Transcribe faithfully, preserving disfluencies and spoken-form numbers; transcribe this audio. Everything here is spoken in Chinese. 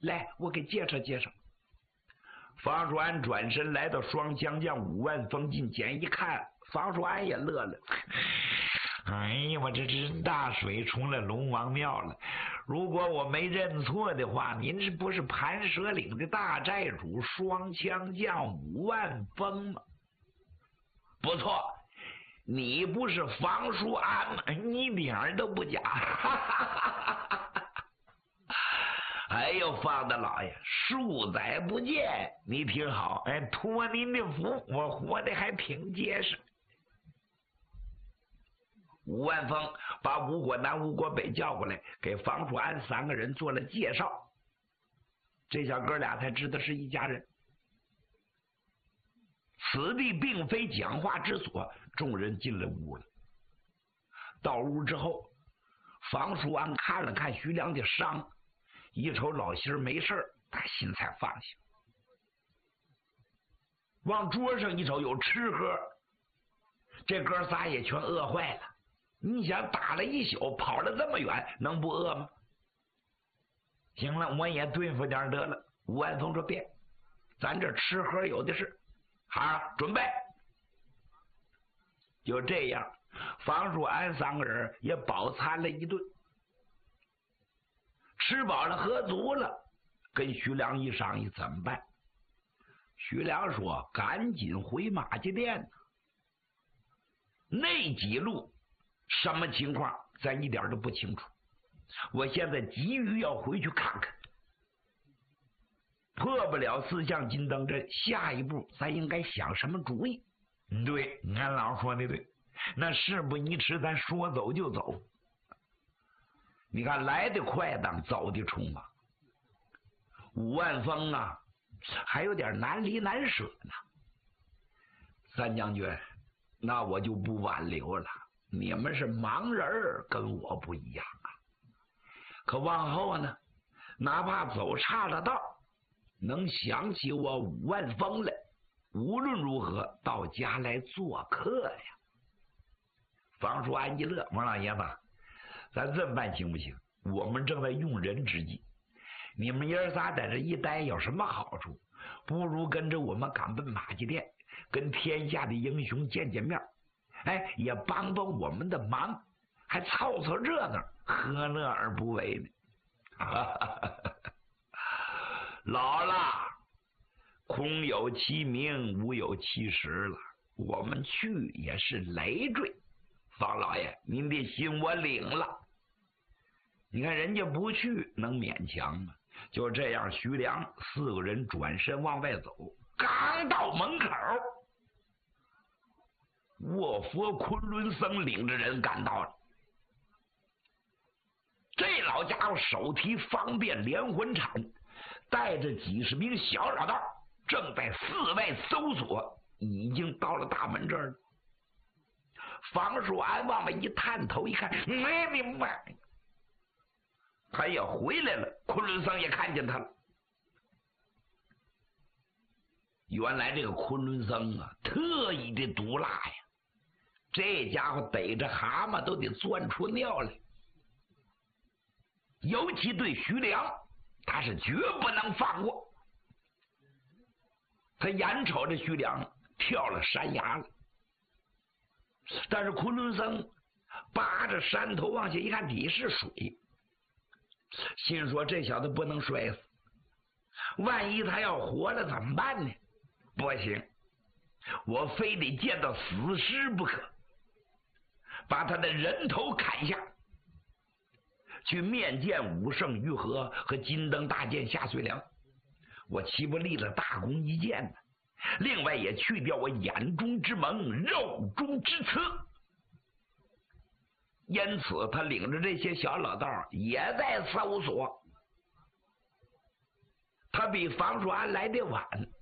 来，我给介绍介绍。房叔安转身来到双枪将五万封进监一看，房叔安也乐了。哎呀，我这是大水冲了龙王庙了。如果我没认错的话，您是不是盘蛇岭的大寨主双枪将五万封吗？不错，你不是房叔安吗？你一点都不假。哎呦，方大老爷，数载不见，你挺好。哎，托您的福，我活得还挺结实。吴万峰把吴国南、吴国北叫过来，给房叔安三个人做了介绍。这小哥俩才知道是一家人。此地并非讲话之所，众人进了屋了。到屋之后，房叔安看了看徐良的伤，一瞅老媳儿没事，他心才放下。往桌上一瞅，有吃喝，这哥仨也全饿坏了。你想打了一宿，跑了这么远，能不饿吗？行了，我也对付点得了。吴安峰说：“别，咱这吃喝有的是。好，准备。”就这样，房叔安三个人也饱餐了一顿，吃饱了喝足了，跟徐良一商议怎么办。徐良说：“赶紧回马家店。那几路什么情况，咱一点都不清楚。我现在急于要回去看看。破不了四象金灯阵，下一步咱应该想什么主意？”对，俺老说的对，那事不宜迟，咱说走就走。你看，来的快当，走的匆忙。五万峰啊，还有点难离难舍呢。三将军，那我就不挽留了。你们是盲人，跟我不一样啊。可往后呢，哪怕走岔了道，能想起我五万峰来，无论如何到家来做客呀。房叔安一乐：“王老爷子，咱这么办行不行？我们正在用人之际，你们爷儿仨在这一待有什么好处？不如跟着我们赶奔马家店，跟天下的英雄见见面，哎，也帮帮我们的忙，还凑凑热闹，何乐而不为呢？”老了，空有其名，无有其实了。我们去也是累赘。方老爷，您的心我领了。你看人家不去，能勉强吗？就这样，徐良四个人转身往外走，刚到门口，卧佛昆仑僧领着人赶到了。这老家伙手提方便连环铲，带着几十名小老道，正在寺外搜索，已经到了大门这儿了。房叔安往外一探头一看，没明白，他也回来了。昆仑僧也看见他了。原来这个昆仑僧啊，特意的毒辣呀，这家伙逮着蛤蟆都得钻出尿来。尤其对徐良，他是绝不能放过。他眼瞅着徐良跳了山崖了，但是昆仑僧扒着山头往下一看，底是水，心说这小子不能摔死，万一他要活了怎么办呢？不行，我非得见到死尸不可，把他的人头砍下，去面见武圣玉和和金灯大剑夏遂良，我岂不立了大功一件呢？另外也去掉我眼中之蒙，肉中之刺。因此他领着这些小老道也在搜索。他比房叔安来的晚，